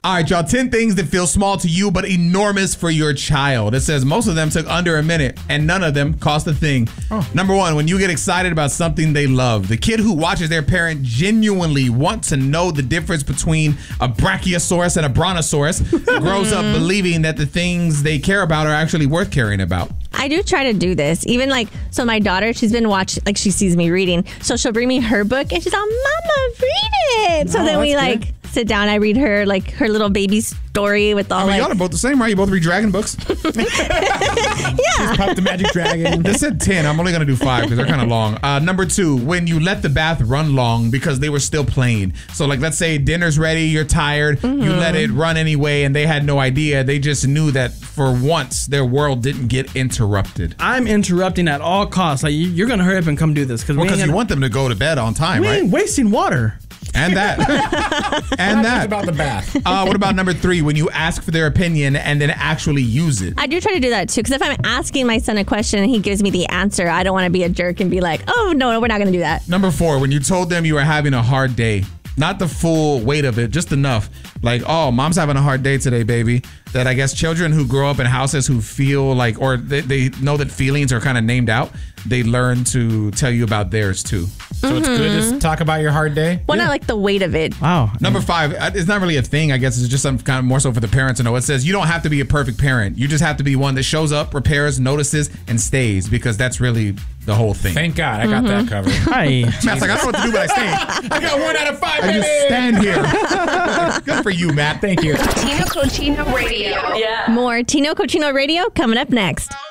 All right, y'all, 10 things that feel small to you but enormous for your child. It says most of them took under a minute and none of them cost a thing. Number one, when you get excited about something they love. The kid who watches their parent genuinely want to know the difference between a brachiosaurus and a brontosaurus grows up believing that the things they care about are actually worth caring about. I do try to do this. Even like, so my daughter, she's been watching, like she sees me reading. So she'll bring me her book and she's all, Mama, read it. So then we like sit down. I read her like her little baby story with all y'all are both the same, right? You both read dragon books? Yeah. Pop the Magic Dragon. They said 10. I'm only going to do 5 because they're kind of long. Number 2, when you let the bath run long because they were still playing. So like, let's say dinner's ready, you're tired, you let it run anyway, and they had no idea. They just knew that for once their world didn't get interrupted. I'm interrupting at all costs. Like, you're going to hurry up and come do this. Because you want them to go to bed on time, we right? ain't wasting water. And that. And that. About the bath. What about number 3, when you ask for their opinion and then actually use it? I do try to do that too, because if I'm asking my son a question and he gives me the answer, I don't want to be a jerk and be like, oh, no, we're not going to do that. Number 4, when you told them you were having a hard day. Not the full weight of it, just enough. Like, oh, mom's having a hard day today, baby. That I guess children who grow up in houses who feel like, or they know that feelings are kind of named out, they learn to tell you about theirs too. So it's good to talk about your hard day? Well, not like the weight of it. Wow. Number 5, it's not really a thing. I guess it's just some kind of more so for the parents to know. It says you don't have to be a perfect parent. You just have to be one that shows up, repairs, notices, and stays, because that's really the whole thing. Thank God I got that covered. Hi. Matt's like, I don't know what to do, but I stay. I got 1 out of 5, I baby. just stand here. Good for you, Matt. Thank you. Tino Cochino Radio. More Tino Cochino Radio coming up next.